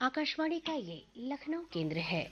आकाशवाणी का ये लखनऊ केंद्र है।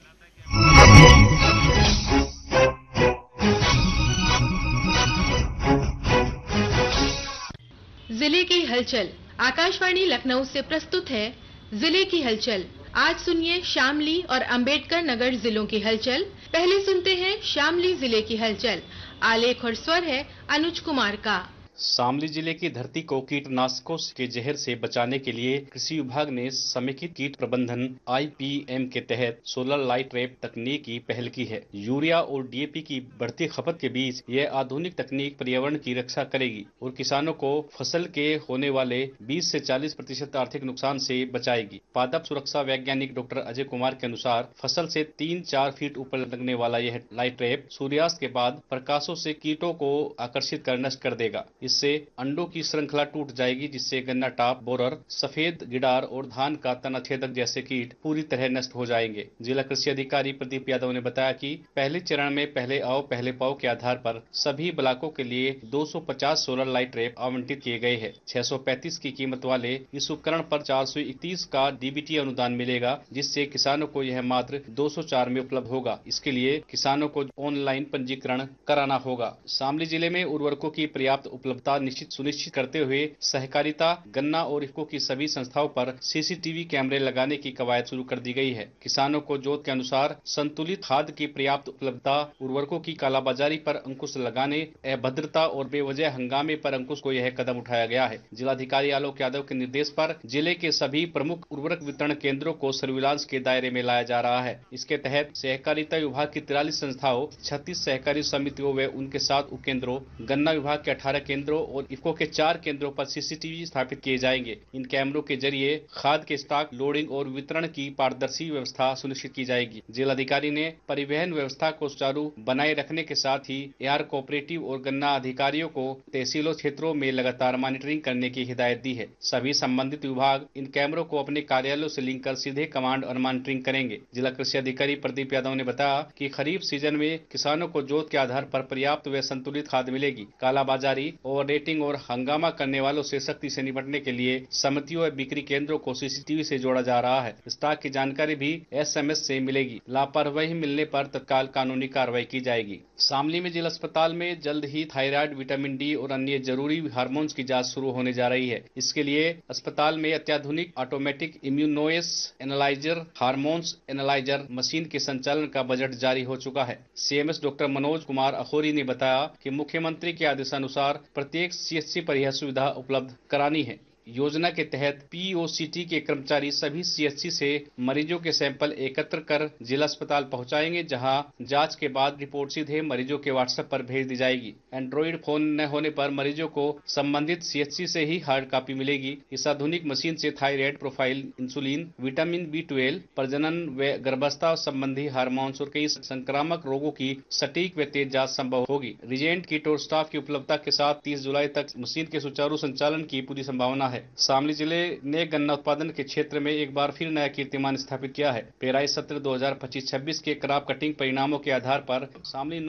जिले की हलचल आकाशवाणी लखनऊ से प्रस्तुत है जिले की हलचल। आज सुनिए शामली और अंबेडकर नगर जिलों की हलचल। पहले सुनते हैं शामली जिले की हलचल। आलेख और स्वर है अनुज कुमार का। शामली जिले की धरती को कीटनाशकों के जहर से बचाने के लिए कृषि विभाग ने समेकित कीट प्रबंधन IPM के तहत सोलर लाइट ट्रैप तकनीक की पहल की है। यूरिया और DAP की बढ़ती खपत के बीच यह आधुनिक तकनीक पर्यावरण की रक्षा करेगी और किसानों को फसल के होने वाले 20 से 40% आर्थिक नुकसान से बचाएगी। पादप सुरक्षा वैज्ञानिक डॉक्टर अजय कुमार के अनुसार फसल से 3-4 फीट ऊपर लगने वाला यह लाइट ट्रैप सूर्यास्त के बाद प्रकाशों से कीटों को आकर्षित कर नष्ट कर देगा। इससे अंडों की श्रृंखला टूट जाएगी, जिससे गन्ना टाप, बोरर, सफेद गिडार और धान का तना छेदक जैसे कीट पूरी तरह नष्ट हो जाएंगे। जिला कृषि अधिकारी प्रदीप यादव ने बताया कि पहले चरण में पहले आओ पहले पाओ के आधार पर सभी ब्लॉकों के लिए 250 सोलर लाइट ट्रैप आवंटित किए गए हैं। 635 की कीमत वाले इस उपकरण पर 431 का DBT अनुदान मिलेगा, जिससे किसानों को यह मात्र 204 में उपलब्ध होगा। इसके लिए किसानों को ऑनलाइन पंजीकरण कराना होगा। शामली जिले में उर्वरकों की पर्याप्त उपलब्धता सुनिश्चित करते हुए सहकारिता, गन्ना और इफको की सभी संस्थाओं पर CCTV कैमरे लगाने की कवायद शुरू कर दी गई है। किसानों को जोत के अनुसार संतुलित खाद की पर्याप्त उपलब्धता, उर्वरकों की कालाबाजारी पर अंकुश लगाने, अभद्रता और बेवजह हंगामे पर अंकुश को यह कदम उठाया गया है। जिलाधिकारी आलोक यादव के निर्देश पर जिले के सभी प्रमुख उर्वरक वितरण केंद्रों को सर्विलांस के दायरे में लाया जा रहा है। इसके तहत सहकारिता विभाग की 43 संस्थाओं, 36 सहकारी समितियों व उनके 7 उपकेंद्रों, गन्ना विभाग के 18 केंद्रों और इफको के 4 केंद्रों पर CCTV स्थापित किए जाएंगे। इन कैमरों के जरिए खाद के स्टॉक, लोडिंग और वितरण की पारदर्शी व्यवस्था सुनिश्चित की जाएगी। जिलाधिकारी ने परिवहन व्यवस्था को सुचारू बनाए रखने के साथ ही AR कोऑपरेटिव और गन्ना अधिकारियों को तहसीलों क्षेत्रों में लगातार मॉनिटरिंग करने की हिदायत दी है। सभी संबंधित विभाग इन कैमरों को अपने कार्यालयों से लिंक कर सीधे कमांड और मॉनिटरिंग करेंगे। जिला कृषि अधिकारी प्रदीप यादव ने बताया कि खरीफ सीजन में किसानों को जोत के आधार पर पर्याप्त व संतुलित खाद मिलेगी। कालाबाजारी, ओवर रेटिंग और हंगामा करने वालों से सख्ती से निपटने के लिए समितियों और बिक्री केंद्रों को CCTV से जोड़ा जा रहा है। स्टॉक की जानकारी भी SMS से मिलेगी। लापरवाही मिलने पर तत्काल कानूनी कार्रवाई की जाएगी। शामली में जिला अस्पताल में जल्द ही थायराइड, विटामिन D और अन्य जरूरी हार्मोन्स की जांच शुरू होने जा रही है। इसके लिए अस्पताल में अत्याधुनिक automatic इम्यूनोएस analyser, hormones analyser machine के संचालन का बजट जारी हो चुका है। CMS डॉक्टर मनोज कुमार अखोरी ने बताया कि मुख्यमंत्री के आदेशानुसार प्रत्येक CHC पर यह सुविधा उपलब्ध करानी है। योजना के तहत POCT के कर्मचारी सभी CHC से मरीजों के सैंपल एकत्र कर जिला अस्पताल पहुंचाएंगे, जहां जांच के बाद रिपोर्ट सीधे मरीजों के WhatsApp पर भेज दी जाएगी। एंड्रॉइड फोन न होने पर मरीजों को संबंधित CHC से ही हार्ड कॉपी मिलेगी। इस आधुनिक मशीन से thyroid profile, insulin, vitamin B12, प्रजनन व गर्भावस्था संबंधी हार्मोन्स और कई संक्रामक रोगों की सटीक व तेज जांच संभव होगी। रिजेंट किट और स्टाफ की उपलब्धता के साथ 30 जुलाई तक मशीन के सुचारू संचालन की पूरी संभावना है। शामली जिले ने गन्ना उत्पादन के क्षेत्र में एक बार फिर नया कीर्तिमान स्थापित किया है। पेराई सत्र 2025-26 के क्रॉप कटिंग परिणामों के आधार पर शामली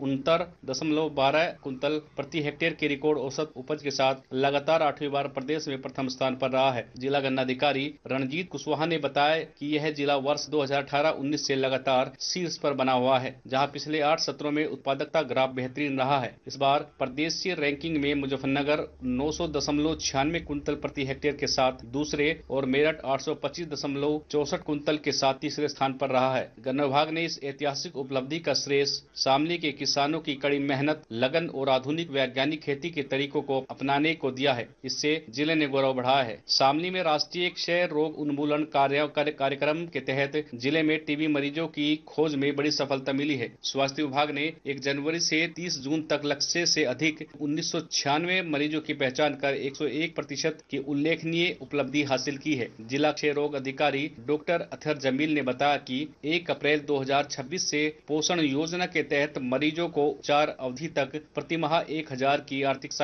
969.12 कुंतल प्रति हेक्टेयर के रिकॉर्ड औसत उपज के साथ लगातार 8वीं बार प्रदेश में प्रथम स्थान पर रहा है। जिला गन्ना अधिकारी रणजीत कुशवाहा ने बताया कि यह जिला वर्ष 2018-19 से लगातार शीर्ष पर बना हुआ है, जहां पिछले 8 सत्रों में उत्पादकता ग्राफ बेहतरीन रहा है। इस बार प्रदेशीय रैंकिंग में मुजफ्फरनगर 900.96 कुंतल प्रति हेक्टेयर के साथ दूसरे और मेरठ 825.64 कुंतल के साथ तीसरे स्थान पर रहा है। गन्ना विभाग ने इस ऐतिहासिक उपलब्धि का श्रेय शामली के किसानों की कड़ी मेहनत, लगन और आधुनिक वैज्ञानिक खेती के तरीकों को अपनाने को दिया है। इससे जिले ने गौरव बढ़ाया है। शामली में राष्ट्रीय क्षय रोग उन्मूलन कार्यक्रम के तहत जिले में TB मरीजों की खोज में बड़ी सफलता मिली है। स्वास्थ्य विभाग ने 1 जनवरी से 30 जून तक लक्ष्य से अधिक 1996 मरीजों की पहचान कर 101% की उल्लेखनीय उपलब्धि हासिल की है। जिला क्षय रोग अधिकारी डॉक्टर अथर जमील ने बताया कि 1 अप्रैल 2026 से पोषण योजना के तहत मरीजों को उपचार अवधि तक प्रति माह 1000 की आर्थिक